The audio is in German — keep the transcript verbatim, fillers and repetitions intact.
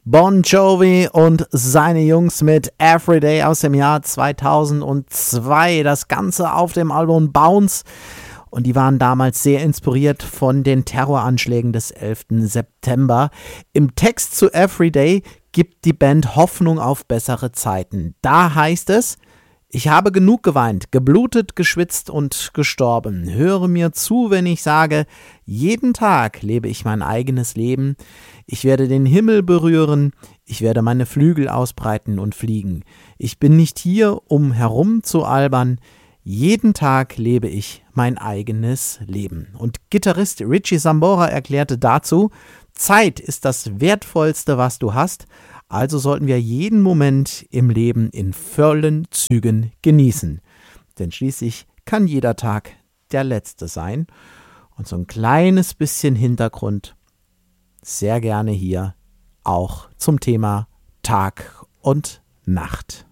Bon Jovi und seine Jungs mit Everyday aus dem Jahr zweitausendzwei. Das Ganze auf dem Album Bounce. Und die waren damals sehr inspiriert von den Terroranschlägen des elften September. Im Text zu Everyday gibt die Band Hoffnung auf bessere Zeiten. Da heißt es: Ich habe genug geweint, geblutet, geschwitzt und gestorben. Höre mir zu, wenn ich sage, jeden Tag lebe ich mein eigenes Leben. Ich werde den Himmel berühren, ich werde meine Flügel ausbreiten und fliegen. Ich bin nicht hier, um herumzualbern. Jeden Tag lebe ich mein eigenes Leben. Und Gitarrist Richie Sambora erklärte dazu: Zeit ist das Wertvollste, was du hast. Also sollten wir jeden Moment im Leben in vollen Zügen genießen. Denn schließlich kann jeder Tag der letzte sein. Und so ein kleines bisschen Hintergrund sehr gerne hier auch zum Thema Tag und Nacht.